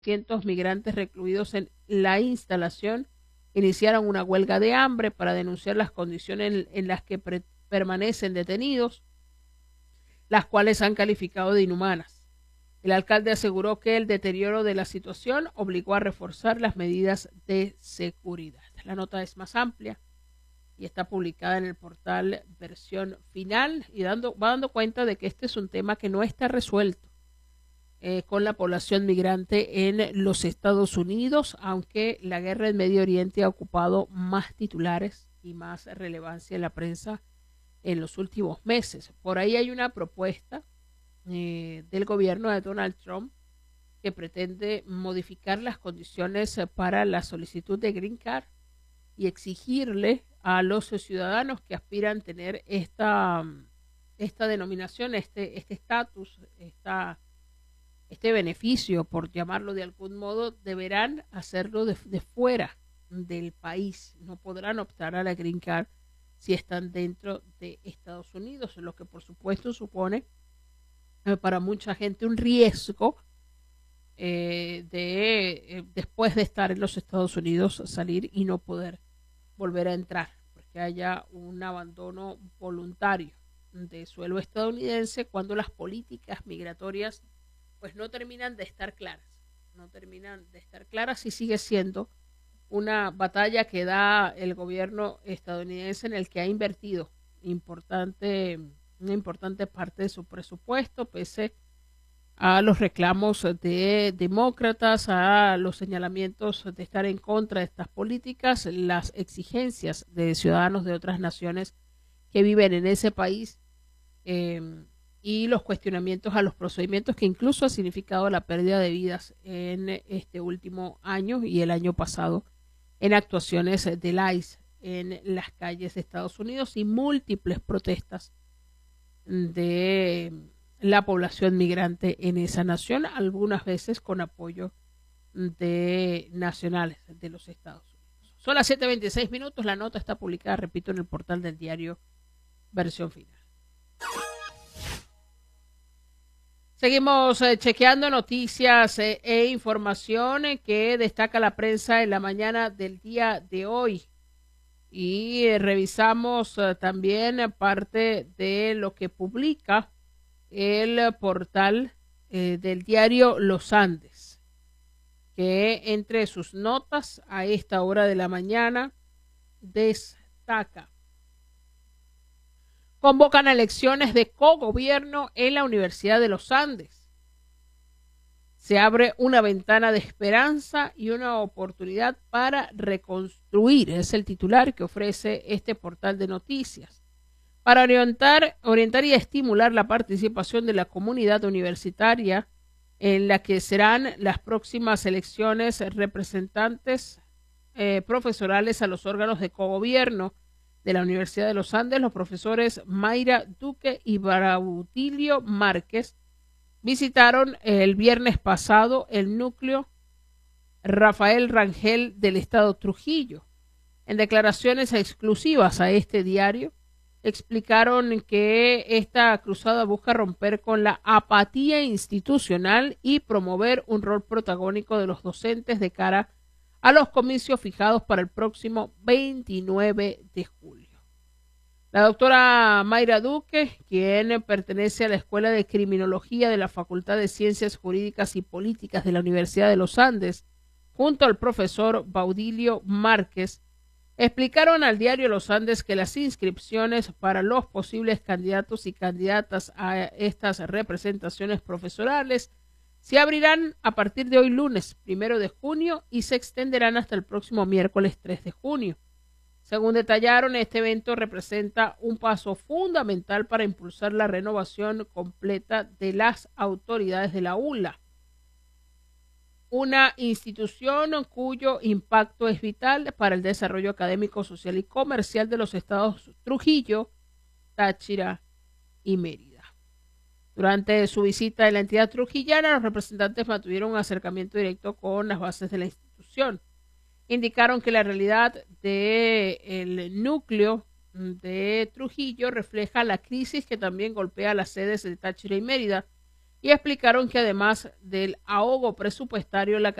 cientos migrantes recluidos en la instalación iniciaron una huelga de hambre para denunciar las condiciones en las que permanecen detenidos, las cuales han calificado de inhumanas. El alcalde aseguró que el deterioro de la situación obligó a reforzar las medidas de seguridad. La nota es más amplia y está publicada en el portal Versión Final y va dando cuenta de que este es un tema que no está resuelto con la población migrante en los Estados Unidos, aunque la guerra en Medio Oriente ha ocupado más titulares y más relevancia en la prensa en los últimos meses. Por ahí hay una propuesta del gobierno de Donald Trump que pretende modificar las condiciones para la solicitud de Green Card y exigirle a los ciudadanos que aspiran a tener esta denominación, este estatus, este beneficio, por llamarlo de algún modo, deberán hacerlo de fuera del país. No podrán optar a la Green Card si están dentro de Estados Unidos, lo que por supuesto supone para mucha gente un riesgo después de estar en los Estados Unidos salir y no poder volver a entrar, porque haya un abandono voluntario de suelo estadounidense cuando las políticas migratorias pues no terminan de estar claras y sigue siendo una batalla que da el gobierno estadounidense en el que ha invertido una importante parte de su presupuesto, pese a los reclamos de demócratas, a los señalamientos de estar en contra de estas políticas, las exigencias de ciudadanos de otras naciones que viven en ese país y los cuestionamientos a los procedimientos que incluso ha significado la pérdida de vidas en este último año y el año pasado en actuaciones del ICE en las calles de Estados Unidos y múltiples protestas de la población migrante en esa nación, algunas veces con apoyo de nacionales de los Estados Unidos. Son las 7:26, la nota está publicada, repito, en el portal del diario Versión Final. Seguimos chequeando noticias e información que destaca la prensa en la mañana del día de hoy. Y revisamos también parte de lo que publica el portal del diario Los Andes, que entre sus notas a esta hora de la mañana destaca: convocan a elecciones de cogobierno en la Universidad de los Andes. Se abre una ventana de esperanza y una oportunidad para reconstruir. Es el titular que ofrece este portal de noticias. Para orientar y estimular la participación de la comunidad universitaria en la que serán las próximas elecciones representantes profesorales a los órganos de cogobierno de la Universidad de los Andes, los profesores Mayra Duque y Brautilio Márquez visitaron el viernes pasado el núcleo Rafael Rangel del estado Trujillo. En declaraciones exclusivas a este diario, explicaron que esta cruzada busca romper con la apatía institucional y promover un rol protagónico de los docentes de cara a los comicios fijados para el próximo 29 de julio. La doctora Mayra Duque, quien pertenece a la Escuela de Criminología de la Facultad de Ciencias Jurídicas y Políticas de la Universidad de los Andes, junto al profesor Baudilio Márquez, explicaron al diario Los Andes que las inscripciones para los posibles candidatos y candidatas a estas representaciones profesorales se abrirán a partir de hoy lunes 1 de junio y se extenderán hasta el próximo miércoles 3 de junio. Según detallaron, este evento representa un paso fundamental para impulsar la renovación completa de las autoridades de la ULA, una institución cuyo impacto es vital para el desarrollo académico, social y comercial de los estados Trujillo, Táchira y Mérida. Durante su visita en la entidad trujillana, los representantes mantuvieron un acercamiento directo con las bases de la institución. Indicaron que la realidad del núcleo de Trujillo refleja la crisis que también golpea las sedes de Táchira y Mérida, y explicaron que además del ahogo presupuestario, la